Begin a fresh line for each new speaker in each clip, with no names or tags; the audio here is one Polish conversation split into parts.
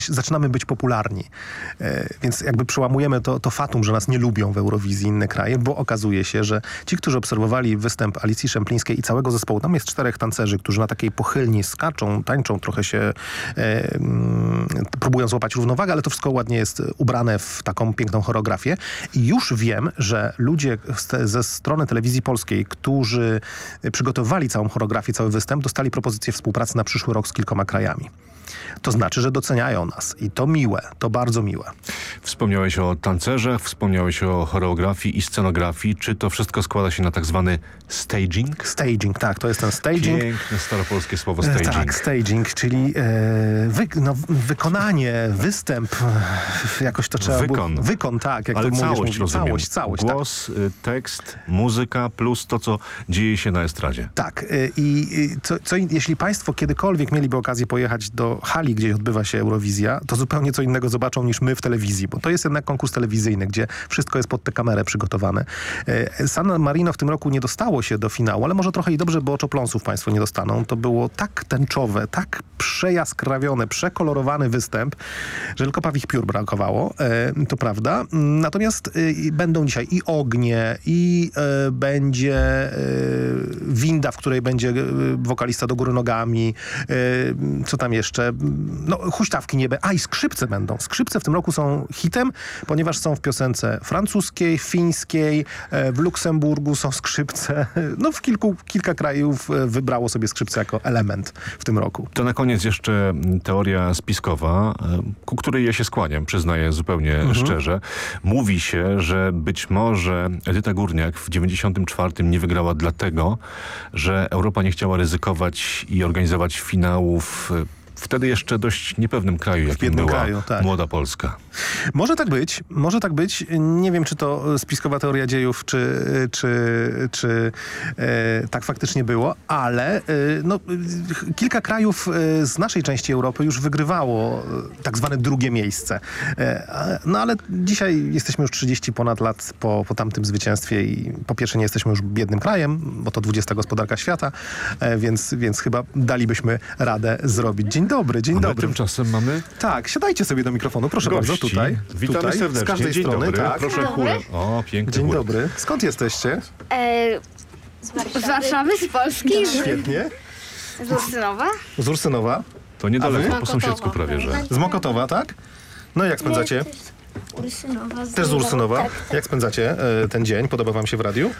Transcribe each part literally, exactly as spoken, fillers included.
zaczynamy być popularni. E, więc jakby przełamujemy to, to fatum, że nas nie lubią w Eurowizji inne kraje, bo okazuje się, że ci, którzy obserwowali występ Alicji Szemplińskiej i całego zespołu, tam jest czterech tancerzy, którzy na takiej pochylni skaczą, tańczą, trochę się e, m, próbują złapać równowagę, ale to wszystko ładnie jest ubrane w taką piękną choreografię. I już wiem, że ludzie z, ze strony Telewizji Polskiej, którzy przygotowali całą choreografię, cały występ, dostali propozycję współpracy na przyszły rok z kilkoma krajami. To znaczy, że doceniają nas i to miłe, to bardzo miłe.
Wspomniałeś o tancerzach, wspomniałeś o choreografii i scenografii. Czy to wszystko składa się na tak zwany staging?
Staging, tak, to jest ten staging.
Piękne staropolskie słowo staging.
E, tak, staging, czyli e, wy, no, wykonanie, występ, e, jakoś to trzeba
Wykon.
było... Wykon, tak. Jak
Ale
to
całość,
mówisz,
rozumiem.
Całość, całość,
Głos, tak. tekst, muzyka plus to, co dzieje się na estradzie.
Tak. I, i co, co, jeśli państwo kiedykolwiek mieliby okazję pojechać do hali, gdzie odbywa się Eurowizja, to zupełnie co innego zobaczą niż my w telewizji, bo to jest jednak konkurs telewizyjny, gdzie wszystko jest pod tę kamerę przygotowane. San Marino w tym roku nie dostało się do finału, ale może trochę i dobrze, bo oczopląsów państwo nie dostaną. To było tak tęczowe, tak przejaskrawione, przekolorowany występ, że tylko pawich piór brakowało, to prawda. Natomiast będą dzisiaj i ognie, i będzie winda, w której będzie wokalista do góry nogami, co tam jeszcze? No, huśtawki nie będą. A i skrzypce będą. Skrzypce w tym roku są hitem, ponieważ są w piosence francuskiej, fińskiej, w Luksemburgu są skrzypce. No w kilku, kilka krajów wybrało sobie skrzypce jako element w tym roku.
To na koniec jeszcze teoria spiskowa, ku której ja się skłaniam, przyznaję zupełnie mhm. szczerze. Mówi się, że być może Edyta Górniak w dziewięćdziesiątym czwartym nie wygrała dlatego, że Europa nie chciała ryzykować i organizować finałów wtedy jeszcze dość niepewnym kraju, jakim była
kraju, tak.
młoda Polska.
Może tak być, może tak być. Nie wiem, czy to spiskowa teoria dziejów, czy, czy, czy e, tak faktycznie było, ale e, no, kilka krajów e, z naszej części Europy już wygrywało e, tak zwane drugie miejsce. E, no ale dzisiaj jesteśmy już trzydzieści ponad lat po, po tamtym zwycięstwie i po pierwsze nie jesteśmy już biednym krajem, bo to dwudziesta gospodarka świata, e, więc, więc chyba dalibyśmy radę zrobić. Dzień dobry, dzień
A my
dobry.
Tymczasem mamy...
Tak, siadajcie sobie do mikrofonu, proszę
Gości.
bardzo, tutaj.
Witamy
tutaj,
serdecznie.
z każdej
Dzień
strony,
dobry.
tak.
Proszę chórem. O, piękny
Dzień
chór.
dobry. Skąd jesteście?
E, z Warszawy. Z Warszawy, z Polski.
Świetnie.
Z Ursynowa.
Z Ursynowa.
To niedaleko,
A
po sąsiedzku prawie, że.
Z Mokotowa, tak? No i jak spędzacie?
Ursynowa.
Też z Ursynowa. Jak spędzacie e, ten dzień? Podoba wam się w radiu?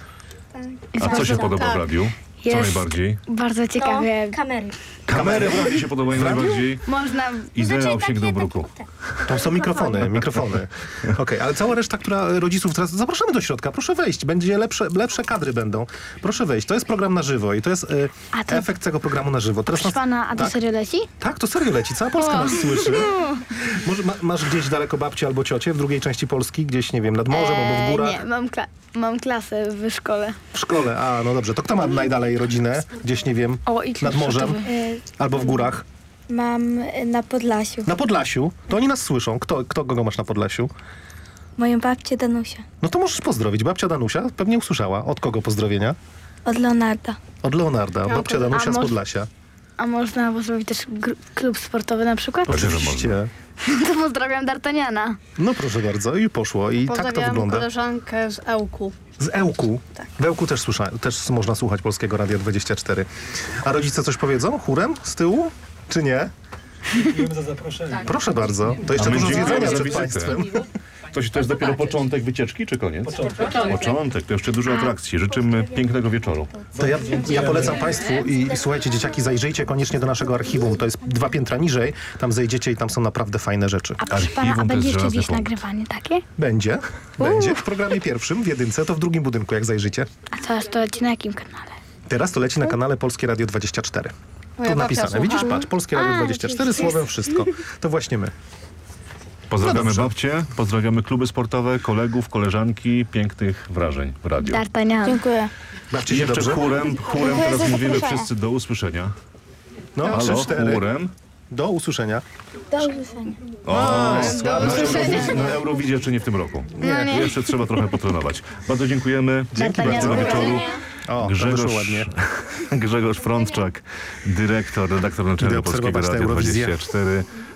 A co się podoba w radiu? Co
Jest
najbardziej?
bardzo ciekawie.
No, kamery.
Kamery w radiu się podobają najbardziej.
Można...
Idea osiągnął bruku.
To są mikrofony, mikrofony. Okej, okay, ale cała reszta, która rodziców teraz... Zapraszamy do środka, proszę wejść. Będzie lepsze, lepsze kadry będą. Proszę wejść. To jest program na żywo i to jest y,
A to-
efekt tego programu na żywo. Teraz
Proszę
nas-
pana, a to
tak?
serio leci?
Tak, to serio leci. Cała Polska nas słyszy. Może ma, masz gdzieś daleko babcię albo ciocię w drugiej części Polski? Gdzieś, nie wiem, nad morzem albo w górach?
nie, mam, kla- mam klasę w szkole.
W szkole. A, no dobrze. To kto ma najdalej rodzinę? Gdzieś, nie wiem,
O, i
nad morzem?
Klasztorzowy.
Albo w górach?
Mam na Podlasiu.
Na Podlasiu? To oni nas słyszą. Kto, kto kogo masz na Podlasiu?
Moją babcię Danusię.
No to możesz pozdrowić. Babcia Danusia pewnie usłyszała. Od kogo pozdrowienia?
Od Leonarda.
Od Leonarda. Babcia
a
Danusia z
może-
Podlasia.
A można pozdrowić też gr- klub sportowy na przykład?
Oczywiście, że
Oczywiście.
To pozdrawiam D'Artagnana.
No proszę bardzo. I poszło. I tak to
Pozdrawiam
wygląda.
koleżankę z Ełku.
Z Ełku. W Ełku też, słysza, też można słuchać Polskiego Radia dwadzieścia cztery. A rodzice coś powiedzą? Chórem? Z tyłu? Czy nie?
Dziękujemy za zaproszenie.
Proszę bardzo. To jeszcze
A my
dużo
dziękujemy
zwiedzania
za
przed
wizytę.
państwem.
To, się- to jest dopiero początek wycieczki, czy koniec?
Początek.
Początek. To jeszcze dużo atrakcji. Życzymy pięknego wieczoru.
To ja, ja polecam państwu i, i słuchajcie, dzieciaki, zajrzyjcie koniecznie do naszego archiwum. To jest dwa piętra niżej. Tam zejdziecie i tam są naprawdę fajne rzeczy.
A proszę pana, a
Archiwum to
będzie
jest
jeszcze
żelazny
gdzieś
punkt.
nagrywanie takie?
Będzie. Będzie. W programie pierwszym, w jedynce, to w drugim budynku, jak zajrzycie.
A teraz to leci na jakim kanale?
Teraz to leci na kanale Polskie Radio dwadzieścia cztery.
Moja
Tu
babcia
napisane.
słucha.
Widzisz, patrz, Polskie Radio
A,
dwadzieścia cztery,
rzeczywiście.
słowem wszystko. To właśnie my.
Pozdrawiamy
dobrze.
babcie, pozdrawiamy kluby sportowe, kolegów, koleżanki, pięknych wrażeń w radiu.
D'Artagnan.
Dziękuję.
Bawcie
I
się
jeszcze
dobrze.
chórem, chórem
Dziękuję
teraz
za
mówimy
zaproszenie.
wszyscy do usłyszenia.
No, trzy,
Halo,
cztery.
chórem.
Do usłyszenia.
Do usłyszenia.
O, na, Eurowizję, na Eurowizję jeszcze nie w tym roku.
Nie.
Jeszcze trzeba trochę potrenować. Bardzo dziękujemy.
Dzięki
D'Artagnan.
bardzo.
Wieczoru.
O, to wyszło
Grzegorz,
ładnie.
Grzegorz Frądczak, dyrektor, redaktor
Idę
naczelny
obserwować
Polskiego
tę
Radia
Eurowizję.
dwadzieścia cztery.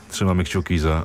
Trzymamy kciuki za